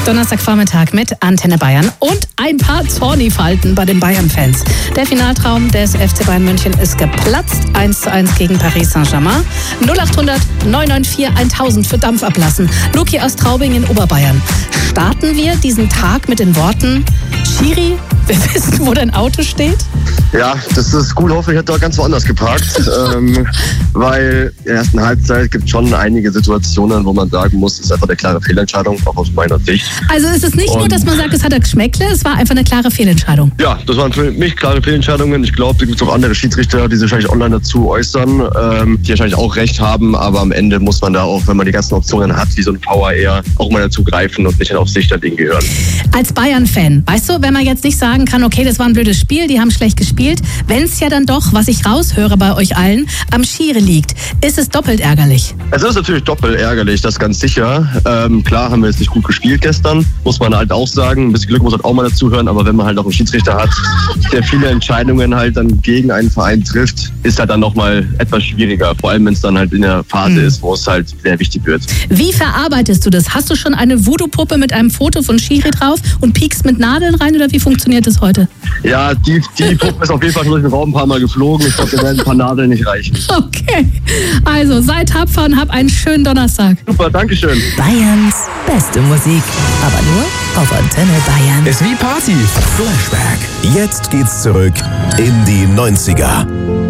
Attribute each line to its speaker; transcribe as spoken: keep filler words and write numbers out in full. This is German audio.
Speaker 1: Donnerstagvormittag mit Antenne Bayern und ein paar Zornifalten bei den Bayern-Fans. Der Finaltraum des F C Bayern München ist geplatzt. eins zu eins gegen Paris Saint-Germain. null acht hundert neun neun vier tausend für Dampf ablassen. Luki aus Straubing in Oberbayern. Starten wir diesen Tag mit den Worten: Schiri, wir wissen, wo dein Auto steht?
Speaker 2: Ja, das ist gut. Hoffentlich hat er ganz woanders geparkt. ähm, weil in der ersten Halbzeit gibt es schon einige Situationen, wo man sagen muss, es ist einfach eine klare Fehlentscheidung, auch aus meiner Sicht.
Speaker 1: Also ist es nicht Und nur, dass man sagt, es hat ein Geschmäckle, es war einfach eine klare Fehlentscheidung.
Speaker 2: Ja, das waren für mich klare Fehlentscheidungen. Ich glaube, da gibt es auch andere Schiedsrichter, die sich wahrscheinlich online dazu äußern, ähm, die wahrscheinlich auch recht haben. Aber am Ende muss man da auch, wenn man die ganzen Optionen hat, wie so ein V A R, auch mal dazu greifen und nicht auf sich das Ding gehören.
Speaker 1: Als Bayern-Fan, weißt du, wenn man jetzt nicht sagen kann, okay, das war ein blödes Spiel, die haben schlecht gespielt, wenn es ja dann doch, was ich raushöre bei euch allen, am Schiri liegt, ist es doppelt ärgerlich.
Speaker 2: Es ist natürlich doppelt ärgerlich, das ganz sicher. Ähm, klar haben wir jetzt nicht gut gespielt gestern, muss man halt auch sagen. Ein bisschen Glück muss halt auch mal dazuhören, aber wenn man halt auch einen Schiedsrichter hat, der viele Entscheidungen halt dann gegen einen Verein trifft, ist halt dann nochmal etwas schwieriger. Vor allem, wenn es dann halt in der Phase mhm. ist, wo es halt sehr wichtig wird.
Speaker 1: Wie verarbeitest du das? Hast du schon eine Voodoo-Puppe mit einem Foto von Schiri drauf und piekst mit Nadeln rein oder wie funktioniert das heute?
Speaker 2: Ja, die, die Puppe ist auf jeden Fall schon durch den Raum ein paar Mal geflogen. Ich glaube, da werden ein paar Nadeln nicht reichen.
Speaker 1: Okay, also sei tapfer und hab einen schönen Donnerstag.
Speaker 2: Super, Dankeschön.
Speaker 3: Bayerns beste Musik, aber nur auf Antenne Bayern.
Speaker 4: Ist wie Party. Flashback. Jetzt geht's zurück in die neunziger.